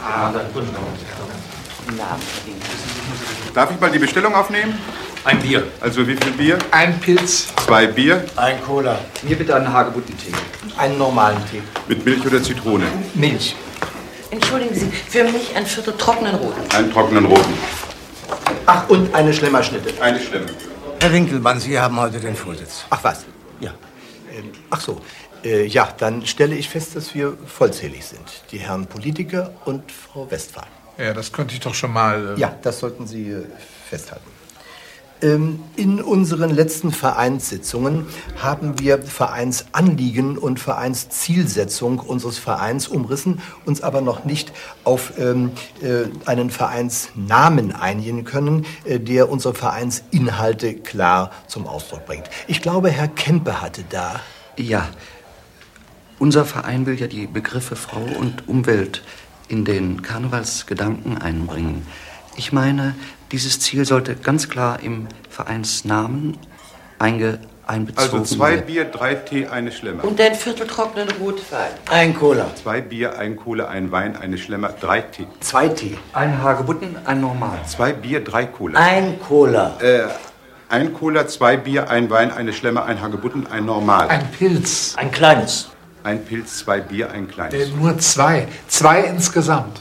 Darf ich mal die Bestellung aufnehmen? Ein Bier. Also wie viel Bier? Ein Pilz. 2 Bier. Ein Cola. Mir bitte einen Hagebuttentee. Einen normalen Tee. Mit Milch oder Zitrone? Milch. Entschuldigen Sie, für mich ein Viertel trockenen Roten. Einen trockenen roten. Ach, und eine Schlemmerschnitte. Eine Schlimme. Herr Winkelmann, Sie haben heute den Vorsitz. Ach was? Ja. Ach so. Ja, dann stelle ich fest, dass wir vollzählig sind. Die Herren Politiker und Frau Westphal. Ja, das könnte ich doch schon mal... Ja, das sollten Sie festhalten. In unseren letzten Vereinssitzungen haben wir Vereinsanliegen und Vereinszielsetzung unseres Vereins umrissen, uns aber noch nicht auf einen Vereinsnamen einigen können, der unsere Vereinsinhalte klar zum Ausdruck bringt. Ich glaube, Herr Kempe hatte da... Ja, unser Verein will ja die Begriffe Frau und Umwelt in den Karnevalsgedanken einbringen. Ich meine, dieses Ziel sollte ganz klar im Vereinsnamen einbezogen Also 2 werden. Bier, 3 Tee, eine Schlemmer. Und ein Viertel trockenen Rotwein. Ein Cola. 2 Bier, 1 Cola, 1 Wein, eine Schlemmer, 3 Tee. 2 Tee. Ein Hagebutten, ein Normal. 2 Bier, 3 Cola. Ein Cola. 1 Cola, 2 Bier, 1 Wein, eine Schlemmer, 1 Hagebutten, ein Normal. Ein Pilz. Ein kleines. 1 Pilz, 2 Bier, 1 kleines. Nur 2. 2 insgesamt.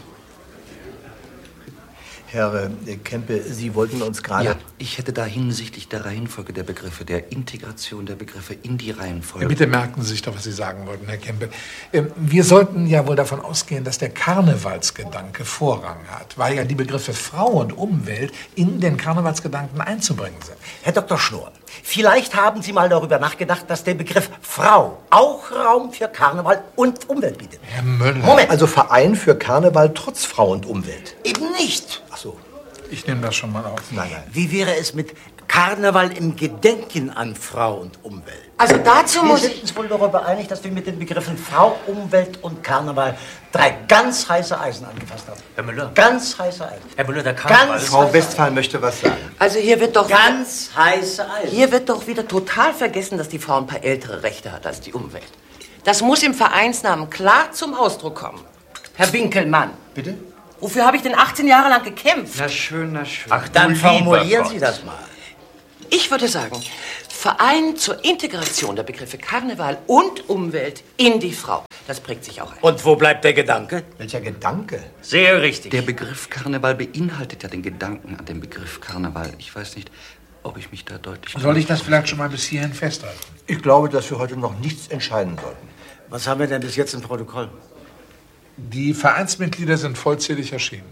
Herr Kempe, Sie wollten uns gerade... Ja, ich hätte da hinsichtlich der Reihenfolge der Begriffe, der Integration der Begriffe in die Reihenfolge... Ja, bitte merken Sie sich doch, was Sie sagen wollten, Herr Kempe. Wir sollten ja wohl davon ausgehen, dass der Karnevalsgedanke Vorrang hat, weil ja die Begriffe Frau und Umwelt in den Karnevalsgedanken einzubringen sind. Herr Dr. Schnorr, vielleicht haben Sie mal darüber nachgedacht, dass der Begriff Frau auch Raum für Karneval und Umwelt bietet. Herr Müller. Moment. Also Verein für Karneval trotz Frau und Umwelt. Eben nicht. Ach so. Ich nehme das schon mal auf. Nein. Wie wäre es mit Karneval im Gedenken an Frau und Umwelt? Also dazu Wir muss sind ich... uns wohl darüber einig, dass wir mit den Begriffen Frau, Umwelt und Karneval 3 ganz heiße Eisen angefasst haben. Herr Müller. Ganz heiße Eisen. Herr Müller, der Karneval Ganz ist... Frau Westphal möchte was sagen. Also hier wird doch... Ganz heiße Eisen. Hier wird doch wieder total vergessen, dass die Frau ein paar ältere Rechte hat als die Umwelt. Das muss im Vereinsnamen klar zum Ausdruck kommen. Herr Winkelmann. Bitte? Wofür habe ich denn 18 Jahre lang gekämpft? Na schön, na schön. Ach, Dann du formulieren lieber Sie Gott. das mal. Ich würde sagen, Verein zur Integration der Begriffe Karneval und Umwelt in die Frau. Das prägt sich auch ein. Und wo bleibt der Gedanke? Welcher Gedanke? Sehr richtig. Der Begriff Karneval beinhaltet ja den Gedanken an den Begriff Karneval. Ich weiß nicht, ob ich mich da deutlich... Soll ich das vielleicht schon mal bis hierhin festhalten? Ich glaube, dass wir heute noch nichts entscheiden sollten. Was haben wir denn bis jetzt im Protokoll? Die Vereinsmitglieder sind vollzählig erschienen.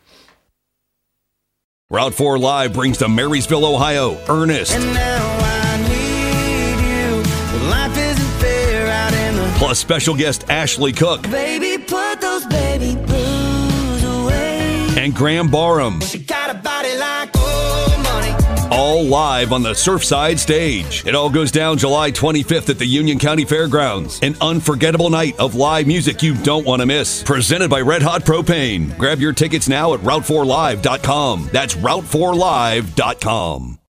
Route 4 Live brings to Marysville, Ohio, Ernest. Plus special guest Ashley Cook. Baby, put those baby blues away. And Graham Barham. She got a body like old money. All live on the Surfside stage. It all goes down July 25th at the Union County Fairgrounds. An unforgettable night of live music you don't want to miss. Presented by Red Hot Propane. Grab your tickets now at Route4Live.com. That's Route4Live.com.